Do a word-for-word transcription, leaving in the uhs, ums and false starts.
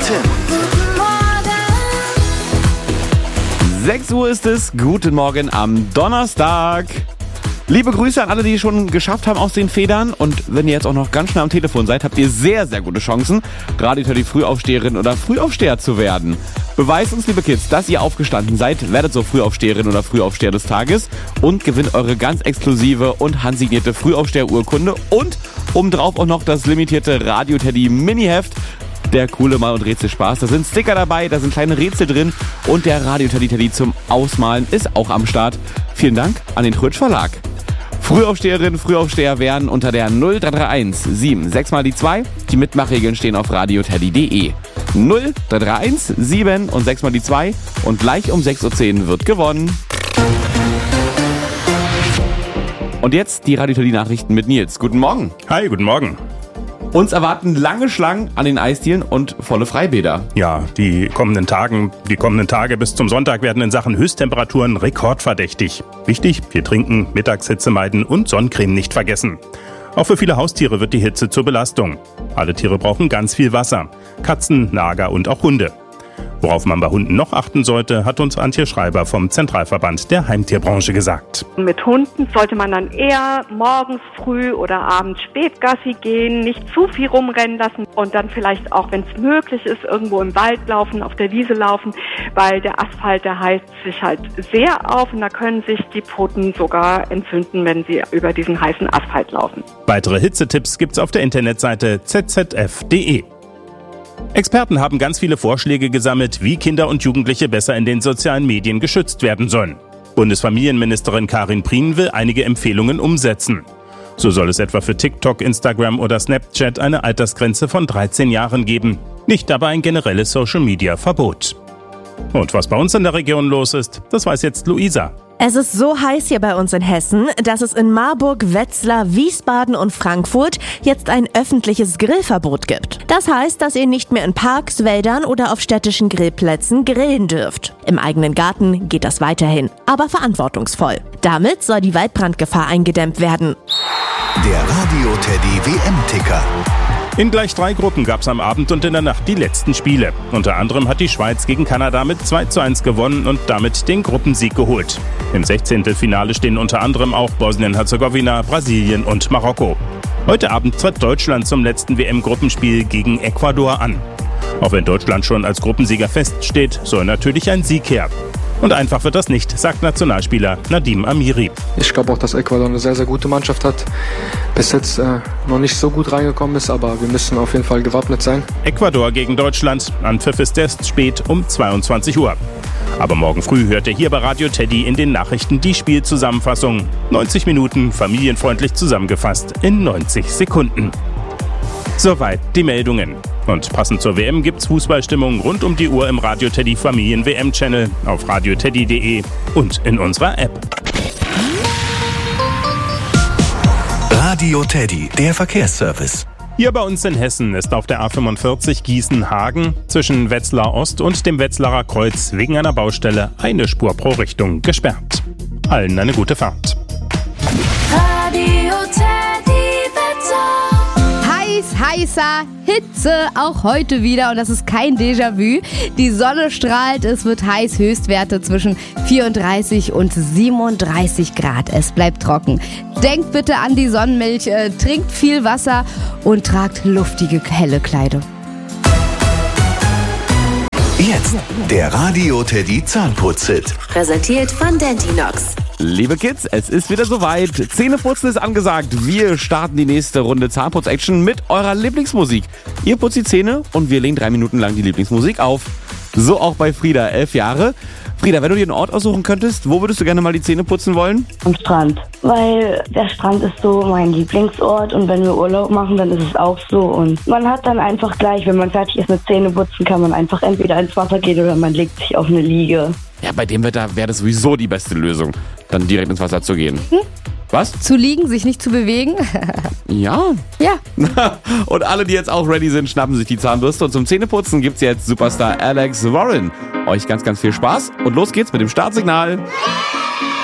Tim. Guten Morgen. sechs Uhr ist es. Guten Morgen am Donnerstag. Liebe Grüße an alle, die schon geschafft haben aus den Federn. Und wenn ihr jetzt auch noch ganz schnell am Telefon seid, habt ihr sehr, sehr gute Chancen, Radio Teddy Frühaufsteherin oder Frühaufsteher zu werden. Beweist uns, liebe Kids, dass ihr aufgestanden seid, werdet so Frühaufsteherin oder Frühaufsteher des Tages und gewinnt eure ganz exklusive und handsignierte Frühaufsteher-Urkunde und obendrauf auch noch das limitierte Radio Teddy Mini-Heft. Der coole Mal- und Rätselspaß. Da sind Sticker dabei, da sind kleine Rätsel drin und der Radio Teddy Teddy zum Ausmalen ist auch am Start. Vielen Dank an den Trötsch Verlag. Frühaufsteherinnen, Frühaufsteher werden unter der null drei drei eins sieben sechs mal die zwei. Die Mitmachregeln stehen auf radioteddy punkt de. null drei drei eins sieben und sechs mal die zwei und gleich um sechs Uhr zehn wird gewonnen. Und jetzt die Radio Teddy Nachrichten mit Nils. Guten Morgen. Hi, guten Morgen. Uns erwarten lange Schlangen an den Eisdielen und volle Freibäder. Ja, die kommenden Tagen, die kommenden Tage bis zum Sonntag werden in Sachen Höchsttemperaturen rekordverdächtig. Wichtig, viel trinken, Mittagshitze meiden und Sonnencreme nicht vergessen. Auch für viele Haustiere wird die Hitze zur Belastung. Alle Tiere brauchen ganz viel Wasser. Katzen, Nager und auch Hunde. Worauf man bei Hunden noch achten sollte, hat uns Antje Schreiber vom Zentralverband der Heimtierbranche gesagt. Mit Hunden sollte man dann eher morgens früh oder abends spät Gassi gehen, nicht zu viel rumrennen lassen und dann vielleicht auch, wenn es möglich ist, irgendwo im Wald laufen, auf der Wiese laufen, weil der Asphalt, der heizt sich halt sehr auf und da können sich die Pfoten sogar entzünden, wenn sie über diesen heißen Asphalt laufen. Weitere Hitzetipps gibt's auf der Internetseite z z f punkt de. Experten haben ganz viele Vorschläge gesammelt, wie Kinder und Jugendliche besser in den sozialen Medien geschützt werden sollen. Bundesfamilienministerin Karin Prien will einige Empfehlungen umsetzen. So soll es etwa für TikTok, Instagram oder Snapchat eine Altersgrenze von dreizehn Jahren geben. Nicht aber ein generelles Social-Media-Verbot. Und was bei uns in der Region los ist, das weiß jetzt Luisa. Es ist so heiß hier bei uns in Hessen, dass es in Marburg, Wetzlar, Wiesbaden und Frankfurt jetzt ein öffentliches Grillverbot gibt. Das heißt, dass ihr nicht mehr in Parks, Wäldern oder auf städtischen Grillplätzen grillen dürft. Im eigenen Garten geht das weiterhin, aber verantwortungsvoll. Damit soll die Waldbrandgefahr eingedämmt werden. Der Radio Teddy W M-Ticker. In gleich drei Gruppen gab es am Abend und in der Nacht die letzten Spiele. Unter anderem hat die Schweiz gegen Kanada mit zwei zu eins gewonnen und damit den Gruppensieg geholt. Im Sechzehntelfinale stehen unter anderem auch Bosnien-Herzegowina, Brasilien und Marokko. Heute Abend tritt Deutschland zum letzten W M-Gruppenspiel gegen Ecuador an. Auch wenn Deutschland schon als Gruppensieger feststeht, soll natürlich ein Sieg her. Und einfach wird das nicht, sagt Nationalspieler Nadim Amiri. Ich glaube auch, dass Ecuador eine sehr, sehr gute Mannschaft hat. Bis jetzt äh, noch nicht so gut reingekommen ist, aber wir müssen auf jeden Fall gewappnet sein. Ecuador gegen Deutschland. Anpfiff ist erst spät um zweiundzwanzig Uhr. Aber morgen früh hört ihr hier bei Radio Teddy in den Nachrichten die Spielzusammenfassung. neunzig Minuten familienfreundlich zusammengefasst in neunzig Sekunden. Soweit die Meldungen. Und passend zur W M gibt's Fußballstimmung rund um die Uhr im Radio Teddy Familien W M-Channel, auf radioteddy punkt de und in unserer App. Radio Teddy, der Verkehrsservice. Hier bei uns in Hessen ist auf der A fünfundvierzig Gießen-Hagen zwischen Wetzlar Ost und dem Wetzlarer Kreuz wegen einer Baustelle eine Spur pro Richtung gesperrt. Allen eine gute Fahrt. Radio Teddy Wetter. Heiß, heißer Hitze, auch heute wieder und das ist kein Déjà-vu. Die Sonne strahlt, es wird heiß, Höchstwerte zwischen vierunddreißig und siebenunddreißig Grad. Es bleibt trocken. Denkt bitte an die Sonnenmilch, äh, trinkt viel Wasser und tragt luftige, helle Kleidung. Jetzt der Radio Teddy Zahnputz-Hit. Präsentiert von Dentinox. Liebe Kids, es ist wieder soweit. Zähneputzen ist angesagt. Wir starten die nächste Runde Zahnputz-Action mit eurer Lieblingsmusik. Ihr putzt die Zähne und wir legen drei Minuten lang die Lieblingsmusik auf. So auch bei Frieda, elf Jahre. Frieda, wenn du dir einen Ort aussuchen könntest, wo würdest du gerne mal die Zähne putzen wollen? Am Strand, weil der Strand ist so mein Lieblingsort und wenn wir Urlaub machen, dann ist es auch so. Und man hat dann einfach gleich, wenn man fertig ist mit Zähneputzen, kann man einfach entweder ins Wasser gehen oder man legt sich auf eine Liege. Ja, bei dem Wetter wäre das sowieso die beste Lösung, dann direkt ins Wasser zu gehen. Hm? Was? Zu liegen, sich nicht zu bewegen? Ja. Ja. Und alle, die jetzt auch ready sind, schnappen sich die Zahnbürste. Und zum Zähneputzen gibt's jetzt Superstar Alex Warren. Euch ganz, ganz viel Spaß und los geht's mit dem Startsignal.